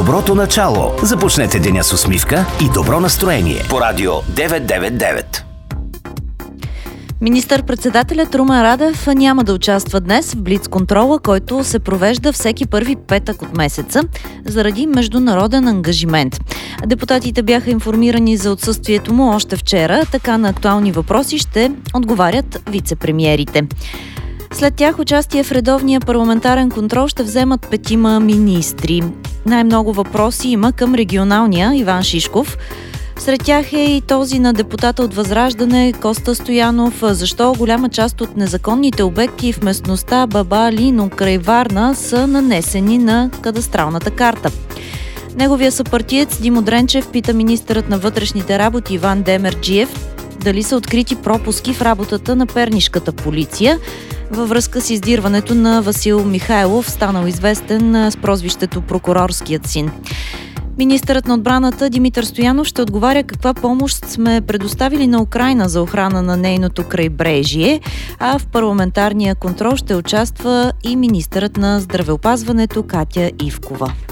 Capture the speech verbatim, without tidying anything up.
доброто начало. Започнете деня с усмивка и добро настроение по Радио деветстотин деветдесет и девет. Министър-председателят Румен Радев няма да участва днес в блиц-контрола, който се провежда всеки първи петък от месеца, заради международен ангажимент. Депутатите бяха информирани за отсъствието му още вчера, така на актуални въпроси ще отговарят вице-премиерите. След тях участие в редовния парламентарен контрол ще вземат петима министри. Най-много въпроси има към регионалния Иван Шишков. Сред тях е и този на депутата от Възраждане Коста Стоянов. Защо голяма част от незаконните обекти в местността Баба Лино край Варна са нанесени на кадастралната карта? Неговия съпартиец Димо Дренчев пита министърът на вътрешните работи Иван Демерджиев дали са открити пропуски в работата на пернишката полиция във връзка с издирването на Васил Михайлов, станал известен с прозвището Прокурорският син. Министърът на отбраната Димитър Стоянов ще отговаря каква помощ сме предоставили на Украйна за охрана на нейното крайбрежие, а в парламентарния контрол ще участва и министърът на здравеопазването Катя Ивкова.